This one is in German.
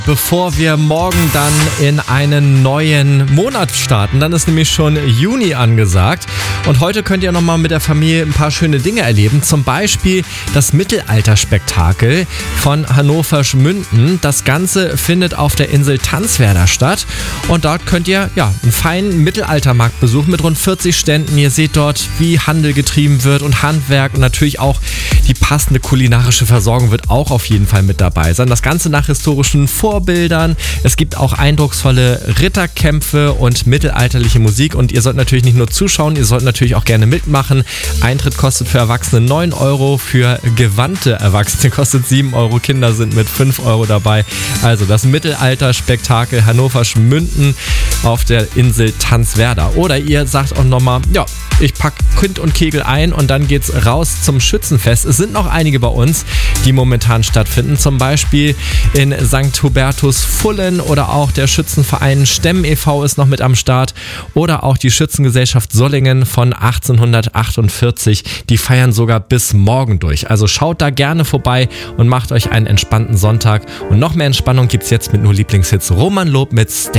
Bevor wir morgen dann in einen neuen Monat starten, dann ist nämlich schon Juni angesagt und heute könnt ihr nochmal mit der Familie ein paar schöne Dinge erleben, zum Beispiel das Mittelalterspektakel von Hannover Schmünden. Das Ganze findet auf der Insel Tanzwerder statt und dort könnt ihr einen feinen Mittelaltermarkt besuchen mit rund 40 Ständen. Ihr seht dort, wie Handel getrieben wird und Handwerk und natürlich auch die passende kulinarische Versorgung wird auch auf jeden Fall mit dabei sein. Das Ganze nach historischen Vorbildern. Es gibt auch eindrucksvolle Ritterkämpfe und mittelalterliche Musik und ihr sollt natürlich nicht nur zuschauen, ihr sollt natürlich auch gerne mitmachen. Eintritt kostet für Erwachsene 9 Euro, für gewandte Erwachsene kostet 7 Euro, Kinder sind mit 5 Euro dabei. Also das Mittelalterspektakel Hannover Schmünden auf der Insel Tanzwerder. Oder ihr sagt auch nochmal, ich pack Kind und Kegel ein und dann geht's raus zum Schützenfest. Es sind noch einige bei uns, die momentan stattfinden. Zum Beispiel in St. Hubertus Fullen oder auch der Schützenverein Stemm e.V. ist noch mit am Start. Oder auch die Schützengesellschaft Sollingen von 1848. Die feiern sogar bis morgen durch. Also schaut da gerne vorbei und macht euch einen entspannten Sonntag. Und noch mehr Entspannung gibt's jetzt mit nur Lieblingshits. Roman Lob mit Stay.